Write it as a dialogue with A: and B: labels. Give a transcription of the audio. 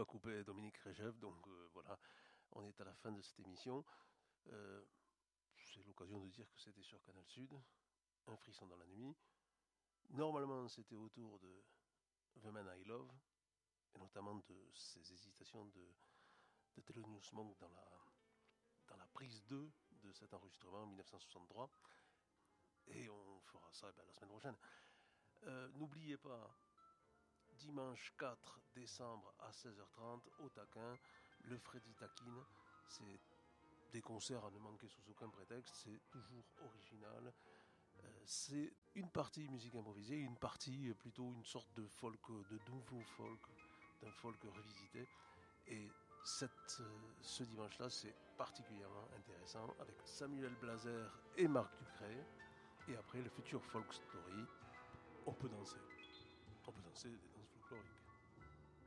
A: pas couper Dominique Régev, donc voilà, on est à la fin de cette émission. Euh, c'est l'occasion de dire que c'était sur Canal Sud, Un frisson dans la nuit. Normalement, c'était autour de The Man I Love, et notamment de ces hésitations de Thelonious Monk dans la prise 2 de cet enregistrement en 1963. Et on fera ça la semaine prochaine. N'oubliez pas, dimanche 4 décembre à 16h30 au Taquin, le Freddy Taquine. C'est des concerts à ne manquer sous aucun prétexte, c'est toujours original. C'est une partie musique improvisée, une partie plutôt une sorte de folk, de nouveau folk, d'un folk revisité. Et ce dimanche-là, c'est particulièrement intéressant avec Samuel Blazer et Marc Ducré. Et après, le futur Folk Story, on peut danser. On peut danser des danses folkloriques.